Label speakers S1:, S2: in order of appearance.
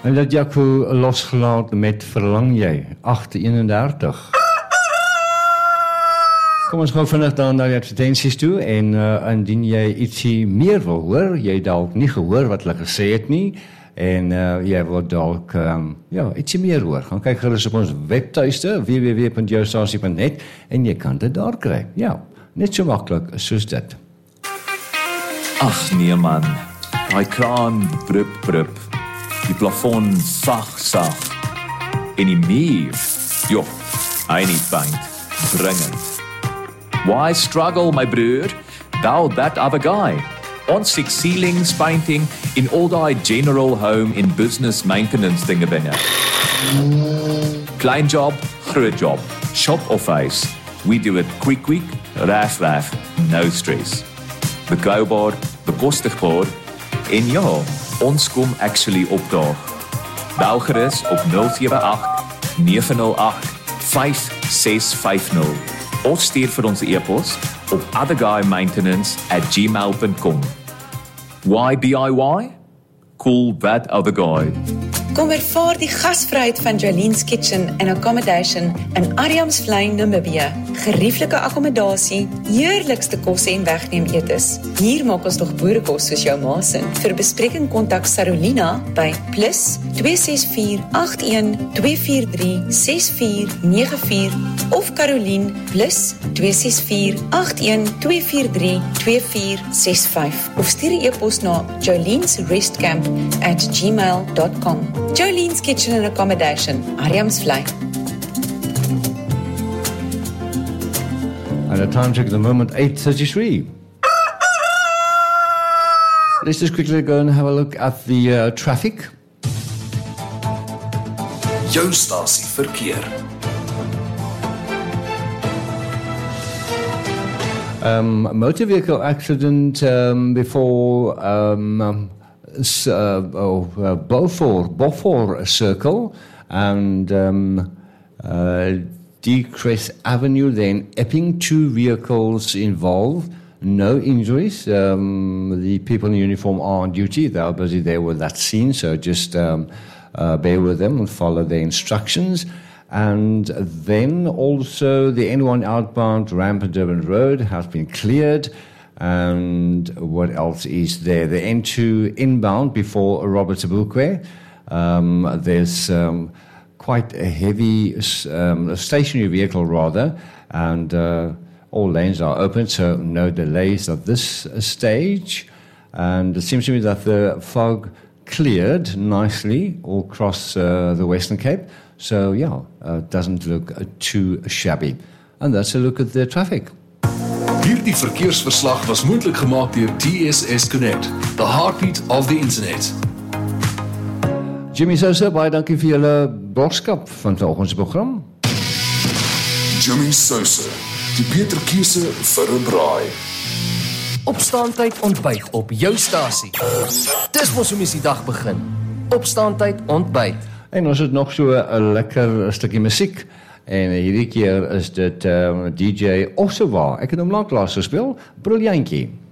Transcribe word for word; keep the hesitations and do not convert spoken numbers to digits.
S1: En dat Jaco losgelaat met Verlang jy, agt eenendertig. Kom ons gou vinnig dan na die advertensies toe en uh, indien jy ietsie meer wil hoor, jy dalk nie gehoor wat hulle gesê het nie, en uh, jy wil dalk um, ja, ietsie meer hoor, gaan kyk gerus op ons webtuiste w w w punt jou stasie punt net en jy kan dit daar kry. Ja, net so maklik soos dit.
S2: Ag nee man, my kraan brup brup, die plafon sag sag, en die muur, joh, hy nie paint, dringend. Why struggle, my broer? Thou that other guy. Ons six ceilings painting in all die general home in business maintenance dinge binne. Klein job, groot job, shop of face. We do it quick quick, raf raf, no stress. Betrouwbaar, bekostigbaar en ja, ons kom actually opdaag. Bel gerus op nul sewe agt nege nul agt vyf ses vyf nul of stuur vir ons e-pos op otherguymaintenance at gmail dot com. Why D I Y? Cool that other guy.
S3: Kom ervaar die gasvryheid van Jolene's Kitchen and Accommodation in Adamsvlei, Namibië. Gerieflike akkommodasie, heerlikste kosse en wegneem etes. Hier maak ons nog boerekos soos jou ma se. Vir bespreking kontak Sarolina by plus twee ses vier agt een twee vier drie ses vier nege vier of Caroline plus twee ses vier agt een twee vier drie twee vier ses vyf of stuur 'n e-pos na jolenes restcamp at gmail dot com. Jolene's Kitchen and Accommodation, Adamsvlei.
S1: And the time check at the moment, eight thirty-three. Let's just quickly go and have a look at the uh, traffic.
S4: Jou stasie verkeer.
S1: Um, motor vehicle accident um, before um, um, s- uh, oh, uh, Beaufort, Beaufort Circle and um, uh, Decrest Avenue, then Epping, two vehicles involved, no injuries. Um, the people in uniform are on duty, they are busy there with that scene, so just um, uh, bear with them and follow their instructions. And then also the N one outbound ramp at Durban Road has been cleared. And what else is there? The N two inbound before Robert Sobukwe. Um, there's um, quite a heavy um, a stationary vehicle rather, and uh, all lanes are open, so no delays at this stage. And it seems to me that the fog cleared nicely all across uh, the Western Cape. So yeah, uh, it doesn't look uh, too shabby. And that's a look at the traffic.
S4: Hierdie verkeersverslag was moontlik gemaak deur T S S Connect, the heartbeat of the internet.
S1: Jimmy Sosa, baie dankie vir julle boodskap van vanoggend se program.
S4: Jimmy Sosa, die beter keuse vir 'n braai.
S5: Opstaantyd ontbyt op jou stasie. Dis mos hoe mens die dag begin. Opstaantyd ontbyt.
S1: En ons het nog so 'n lekker stukkie musiek. En hierdie keer is dit um, D J Ossewa. Ek het hom lanklaas gespeel, Briljantjie.